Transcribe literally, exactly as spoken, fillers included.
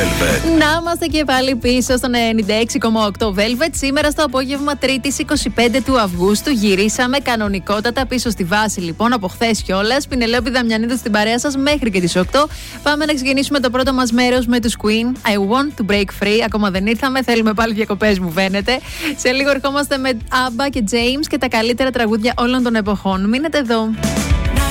Velvet. Να είμαστε και πάλι πίσω στον ενενήντα έξι κόμμα οκτώ Velvet. Σήμερα στο απόγευμα Τρίτης είκοσι πέντε του Αυγούστου γυρίσαμε κανονικότατα πίσω στη βάση, λοιπόν, από χθες κιόλας. Πινελόπη Δαμιανίδου στην παρέα σας μέχρι και τις οκτώ. Πάμε να ξεκινήσουμε το πρώτο μας μέρος με τους Queen. I want to break free. Ακόμα δεν ήρθαμε, θέλουμε πάλι διακοπές, μου φαίνεται. Σε λίγο ερχόμαστε με Abba και James και τα καλύτερα τραγούδια όλων των εποχών. Μείνετε εδώ.